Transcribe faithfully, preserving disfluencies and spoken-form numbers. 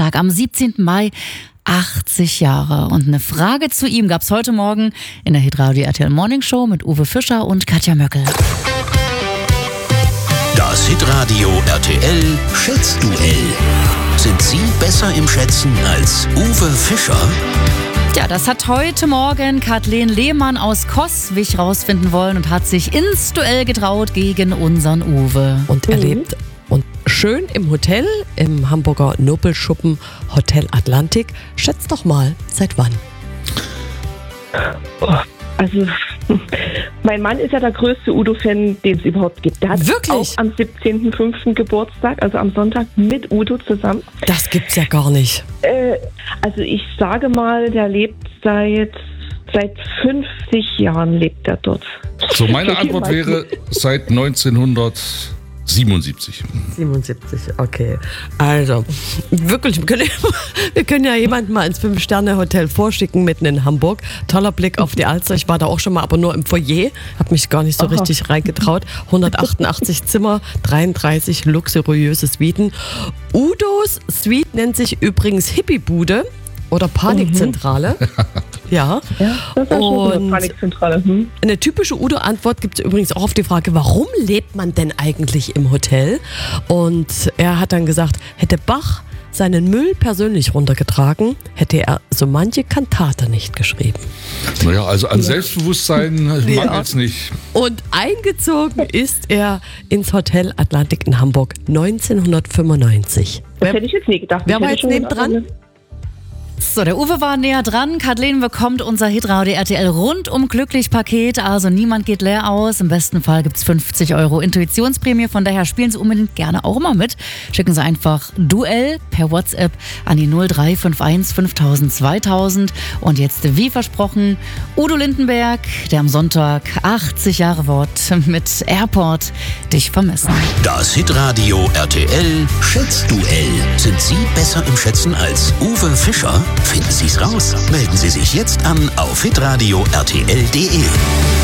Geburtstag am siebzehnten Mai. achtzig Jahre. Und eine Frage zu ihm gab es heute Morgen in der Hitradio R T L Morning Show mit Uwe Fischer und Katja Möckel. Das Hitradio R T L Schätzduell. Sind Sie besser im Schätzen als Uwe Fischer? Ja, das hat heute Morgen Kathleen Lehmann aus Coswig rausfinden wollen und hat sich ins Duell getraut gegen unseren Uwe. Und er lebt und schön im Hotel, im Hamburger Nobelschuppen Hotel Atlantik. Schätzt doch mal, seit wann? Oh, also, mein Mann ist ja der größte Udo-Fan, den es überhaupt gibt. Der hat Wirklich? auch am siebzehnten fünften Geburtstag, also am Sonntag, mit Udo zusammen. Das gibt's ja gar nicht. Äh, also ich sage mal, der lebt seit, seit fünfzig Jahren lebt er dort. So, meine Antwort wäre seit neunzehnhundertsiebenundsiebzig. siebenundsiebzig, okay. Also, wirklich, wir können, wir können ja jemanden mal ins Fünf-Sterne-Hotel vorschicken, mitten in Hamburg. Toller Blick auf die Alster. Ich war da auch schon mal, aber nur im Foyer. Hab mich gar nicht so Aha. richtig reingetraut. hundertachtundachtzig Zimmer, dreiunddreißig luxuriöse Suiten. Udos Suite nennt sich übrigens Hippie-Bude oder Panikzentrale. Ja. Ja, das ist ja schon so eine Und Panikzentrale. Hm? eine typische Udo-Antwort gibt es übrigens auch auf die Frage, warum lebt man denn eigentlich im Hotel? Und er hat dann gesagt, hätte Bach seinen Müll persönlich runtergetragen, hätte er so manche Kantate nicht geschrieben. Naja, also an Selbstbewusstsein mangelt es nicht. Und eingezogen ist er ins Hotel Atlantik in Hamburg neunzehnhundertfünfundneunzig. Das hätte ich jetzt nie gedacht. Wer Ich war hätte jetzt schon nebendran? gedacht, So, der Uwe war näher dran. Kathleen bekommt unser Hitradio R T L rundum glücklich Paket. Also niemand geht leer aus. Im besten Fall gibt es fünfzig Euro Intuitionsprämie. Von daher spielen Sie unbedingt gerne auch immer mit. Schicken Sie einfach Duell per WhatsApp an die null drei fünf eins fünftausend zweitausend. Und jetzt, wie versprochen, Udo Lindenberg, der am Sonntag achtzig Jahre wird, mit Airport dich vermissen. Das Hitradio R T L Schätzduell. Sind Sie besser im Schätzen als Uwe Fischer? Finden Sie es raus. Melden Sie sich jetzt an auf hitradio r t l punkt d e.